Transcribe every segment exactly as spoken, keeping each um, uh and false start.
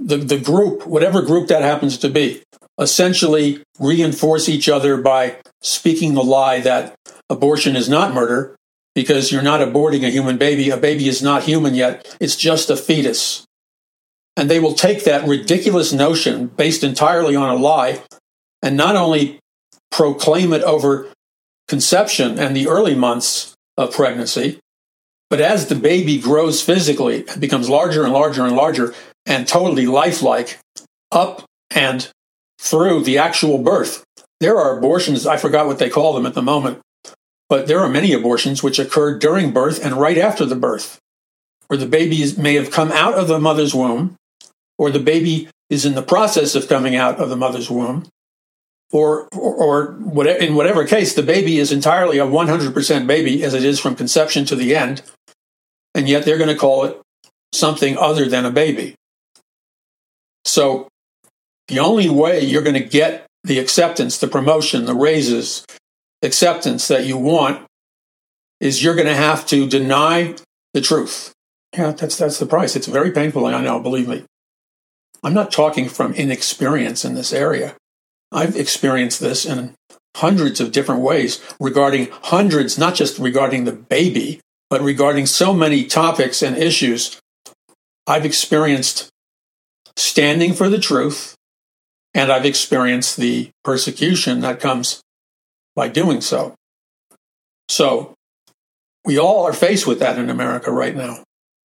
the, the group, whatever group that happens to be, essentially reinforce each other by speaking the lie that abortion is not murder because you're not aborting a human baby. A baby is not human yet. It's just a fetus. And they will take that ridiculous notion based entirely on a lie and not only proclaim it over conception and the early months of pregnancy, but as the baby grows physically and becomes larger and larger and larger and totally lifelike up and through the actual birth. There are abortions, I forgot what they call them at the moment, but there are many abortions which occur during birth and right after the birth, where the baby is, may have come out of the mother's womb, or the baby is in the process of coming out of the mother's womb, or, or, or whatever, in whatever case, the baby is entirely a one hundred percent baby as it is from conception to the end, and yet they're going to call it something other than a baby. So the only way you're going to get the acceptance, the promotion, the raises, acceptance that you want is you're going to have to deny the truth. Yeah, that's that's the price. It's very painful, I know, believe me. I'm not talking from inexperience in this area. I've experienced this in hundreds of different ways regarding hundreds, not just regarding the baby, but regarding so many topics and issues. I've experienced standing for the truth, and I've experienced the persecution that comes by doing so. So we all are faced with that in America right now.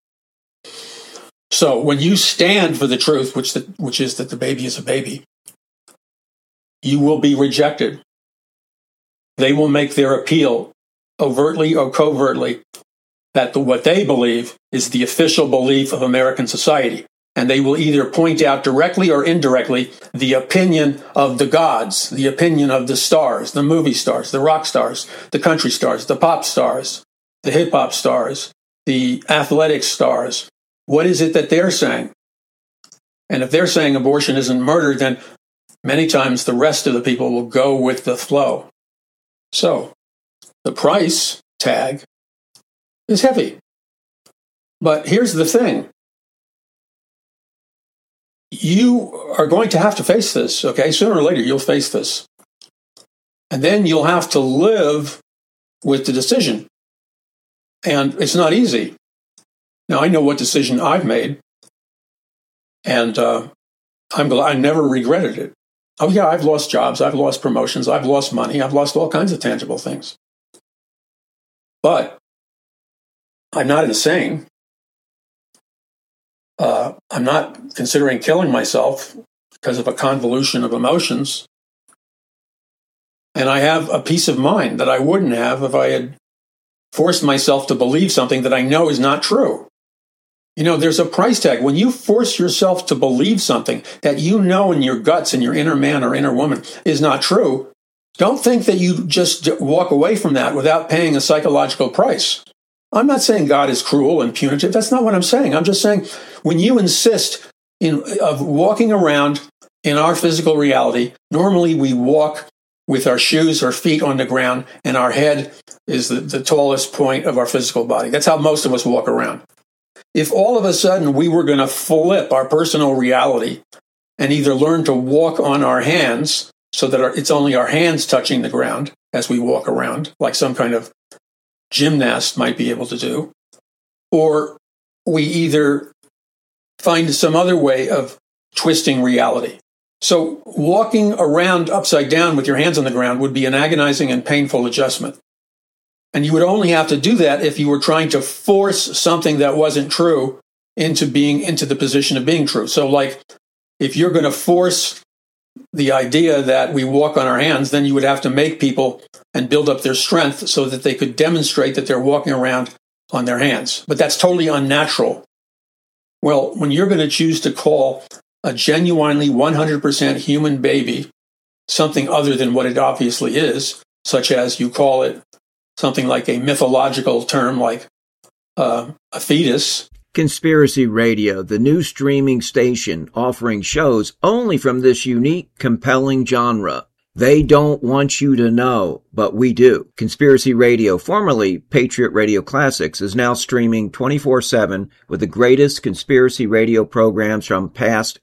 So when you stand for the truth, which the, which is that the baby is a baby, you will be rejected. They will make their appeal overtly or covertly that the, what they believe is the official belief of American society. And they will either point out directly or indirectly the opinion of the gods, the opinion of the stars, the movie stars, the rock stars, the country stars, the pop stars, the hip-hop stars, the athletic stars. What is it that they're saying? And if they're saying abortion isn't murder, then many times the rest of the people will go with the flow. So the price tag is heavy. But here's the thing. You are going to have to face this, okay? Sooner or later, you'll face this. And then you'll have to live with the decision. And it's not easy. Now, I know what decision I've made, and uh, I'm glad I never regretted it. Oh, yeah, I've lost jobs, I've lost promotions, I've lost money, I've lost all kinds of tangible things. But I'm not insane. Uh, I'm not considering killing myself because of a convolution of emotions. And I have a peace of mind that I wouldn't have if I had forced myself to believe something that I know is not true. You know, there's a price tag. When you force yourself to believe something that you know in your guts, in your inner man or inner woman, is not true, don't think that you just walk away from that without paying a psychological price. I'm not saying God is cruel and punitive. That's not what I'm saying. I'm just saying when you insist in of walking around in our physical reality, normally we walk with our shoes or feet on the ground, and our head is the, the tallest point of our physical body. That's how most of us walk around. If all of a sudden we were going to flip our personal reality and either learn to walk on our hands so that our, it's only our hands touching the ground as we walk around, like some kind of gymnast might be able to do, or we either find some other way of twisting reality. So walking around upside down with your hands on the ground would be an agonizing and painful adjustment. And you would only have to do that if you were trying to force something that wasn't true into being into the position of being true. So like if you're going to force the idea that we walk on our hands, then you would have to make people and build up their strength so that they could demonstrate that they're walking around on their hands. But that's totally unnatural. Well, when you're going to choose to call a genuinely one hundred percent human baby something other than what it obviously is, such as you call it something like a mythological term like uh, a fetus. Conspiracy Radio, the new streaming station offering shows only from this unique, compelling genre. They don't want you to know, but we do. Conspiracy Radio, formerly Patriot Radio Classics, is now streaming twenty-four seven with the greatest conspiracy radio programs from past,